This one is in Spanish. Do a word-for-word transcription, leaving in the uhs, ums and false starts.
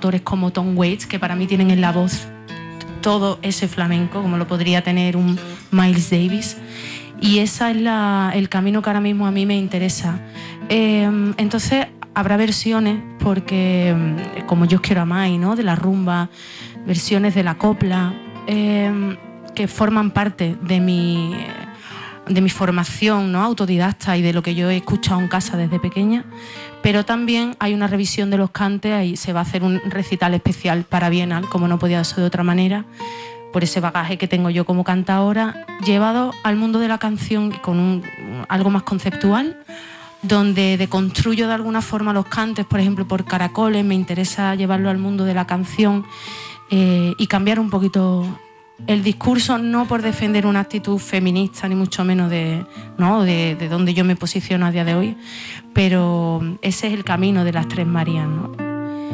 autores como Tom Waits, que para mí tienen en la voz todo ese flamenco, como lo podría tener un Miles Davis. Y ese es la, el camino que ahora mismo a mí me interesa. Eh, entonces habrá versiones, porque como Yo os quiero a Mai, ¿no?, de la rumba, versiones de la copla, eh, que forman parte de mi, de mi formación, ¿no?, autodidacta y de lo que yo he escuchado en casa desde pequeña. Pero también hay una revisión de los cantes, ahí se va a hacer un recital especial para Bienal, como no podía ser de otra manera, por ese bagaje que tengo yo como cantadora, llevado al mundo de la canción con un, algo más conceptual, donde deconstruyo de alguna forma los cantes, por ejemplo, por caracoles. Me interesa llevarlo al mundo de la canción eh, y cambiar un poquito el discurso, no por defender una actitud feminista, ni mucho menos de, ¿no?, de, de donde yo me posiciono a día de hoy, pero ese es el camino de las Tres Marías, ¿no?